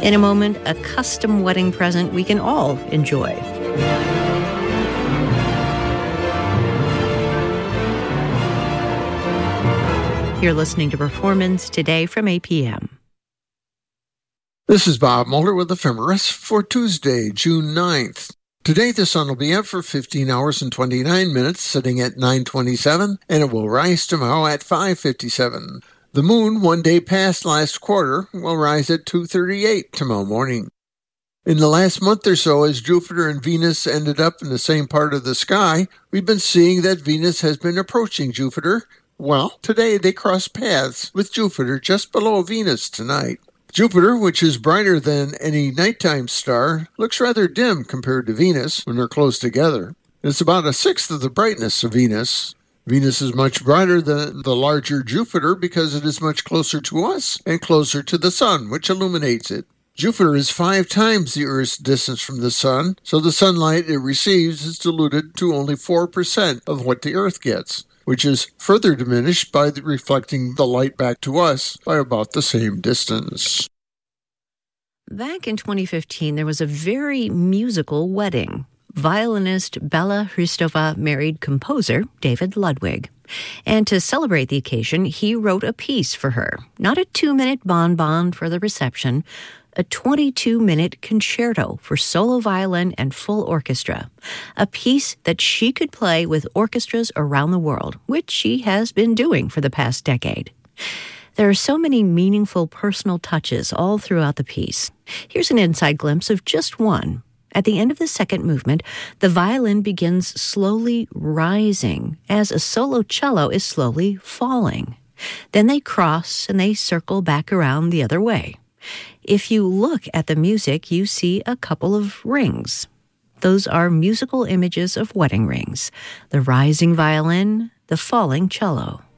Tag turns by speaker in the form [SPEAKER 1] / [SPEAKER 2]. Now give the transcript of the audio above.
[SPEAKER 1] In a moment, a custom wedding present we can all enjoy. You're listening to Performance Today from APM.
[SPEAKER 2] This is Bob Mulder with Ephemeris for Tuesday, June 9th. Today the sun will be up for 15 hours and 29 minutes, sitting at 9:27, and it will rise tomorrow at 5:57. The moon, one day past last quarter, will rise at 2:38 tomorrow morning. In the last month or so, as Jupiter and Venus ended up in the same part of the sky, we've been seeing that Venus has been approaching Jupiter. Well, today they cross paths with Jupiter just below Venus tonight. Jupiter, which is brighter than any nighttime star, looks rather dim compared to Venus when they're close together. It's about a sixth of the brightness of Venus. Venus is much brighter than the larger Jupiter because it is much closer to us and closer to the sun, which illuminates it. Jupiter is 5 times the Earth's distance from the sun, so the sunlight it receives is diluted to only 4% of what the Earth gets, which is further diminished by reflecting the light back to us by about the same distance.
[SPEAKER 1] Back in 2015, there was a very musical wedding. Violinist Bella Hristova married composer David Ludwig. And to celebrate the occasion, he wrote a piece for her. Not a 2-minute bonbon for the reception, a 22-minute concerto for solo violin and full orchestra, a piece that she could play with orchestras around the world, which she has been doing for the past decade. There are so many meaningful personal touches all throughout the piece. Here's an inside glimpse of just one. At the end of the second movement, the violin begins slowly rising as a solo cello is slowly falling. Then they cross and they circle back around the other way. If you look at the music, you see a couple of rings. Those are musical images of wedding rings, the rising violin, the falling cello.